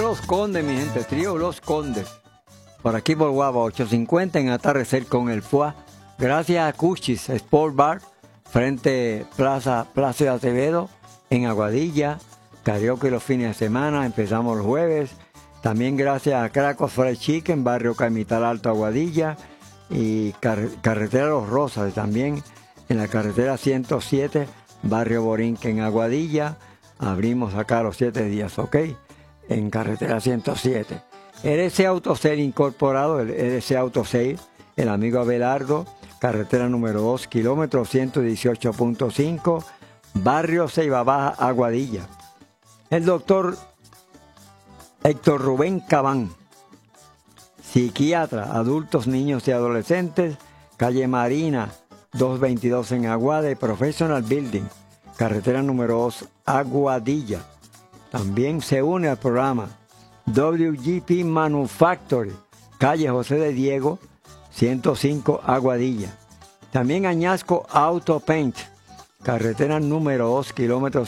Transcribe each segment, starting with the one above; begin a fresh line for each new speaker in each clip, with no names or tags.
Los Condes, mi gente, trío Los Condes. Por aquí por Guava 850 en Atardecer con el FUA. Gracias a Cuchis Sport Bar, frente Plaza de Acevedo, en Aguadilla. Karaoke los fines de semana, empezamos los jueves. También gracias a Cracos Fried Chicken, barrio Caimital Alto, Aguadilla. Y carretera Los Rosas también, en la carretera 107, barrio Borinque, en Aguadilla. Abrimos acá los 7 días, ¿ok? En carretera 107. RC Autosale Incorporado, el RC Autosale, el amigo Abelardo, carretera número 2, kilómetro 118.5, barrio Ceiba Baja, Aguadilla. El doctor Héctor Rubén Cabán, psiquiatra, adultos, niños y adolescentes, calle Marina, 222 en Aguada, Professional Building, carretera número 2, Aguadilla. También se une al programa WGP Manufactory, calle José de Diego, 105, Aguadilla. También Añasco Auto Paint, carretera número 2, kilómetro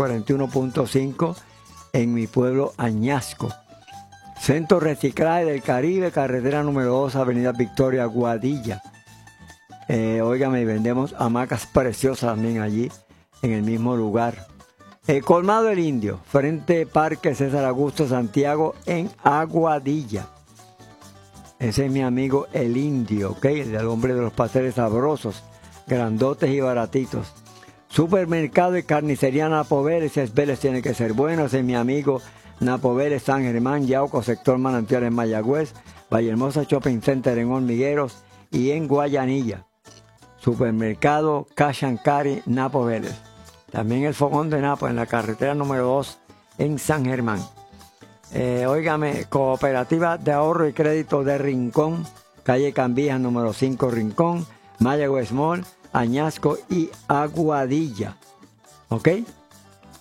141.5, en mi pueblo Añasco. Centro Reciclaje del Caribe, carretera número 2, avenida Victoria, Aguadilla. Óigame, vendemos hamacas preciosas también allí, en el mismo lugar. Colmado El Indio, frente Parque César Augusto Santiago, en Aguadilla. Ese es mi amigo El Indio, ¿ok? El hombre de los pasteles sabrosos, grandotes y baratitos. Supermercado y carnicería Napo Vélez, es Vélez tiene que ser bueno. Ese es mi amigo Napo Vélez, San Germán, Yauco, sector Manantiales, Mayagüez, Vallehermosa Shopping Center en Hormigueros y en Guayanilla. Supermercado Cash and Carry Napo Vélez. También el Fogón de Napo en la carretera número 2 en San Germán. Óigame, Cooperativa de Ahorro y Crédito de Rincón, calle Cambijas número 5 Rincón, Mayagüez Mall, Añasco y Aguadilla. ¿Ok?